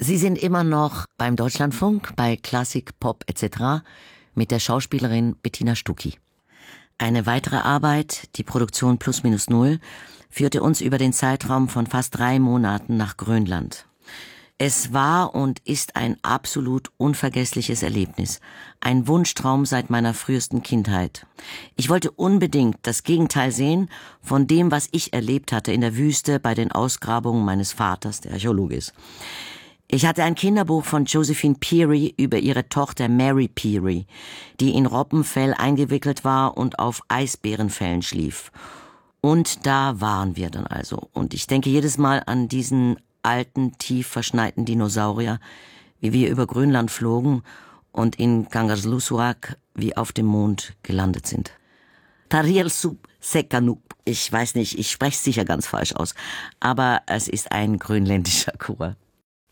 Sie sind immer noch beim Deutschlandfunk, bei Klassik, Pop etc. mit der Schauspielerin Bettina Stucki. Eine weitere Arbeit, die Produktion Plus Minus Null, führte uns über den Zeitraum von fast 3 Monaten nach Grönland. Es war und ist ein absolut unvergessliches Erlebnis. Ein Wunschtraum seit meiner frühesten Kindheit. Ich wollte unbedingt das Gegenteil sehen von dem, was ich erlebt hatte in der Wüste bei den Ausgrabungen meines Vaters, der Archäologe ist. Ich hatte ein Kinderbuch von Josephine Peary über ihre Tochter Mary Peary, die in Robbenfell eingewickelt war und auf Eisbärenfellen schlief. Und da waren wir dann also. Und ich denke jedes Mal an diesen alten, tief verschneiten Dinosaurier, wie wir über Grönland flogen und in Kangerlussuaq wie auf dem Mond gelandet sind. Tarielsup Sekanup, ich weiß nicht, ich spreche es sicher ganz falsch aus, aber es ist ein grönländischer Chor.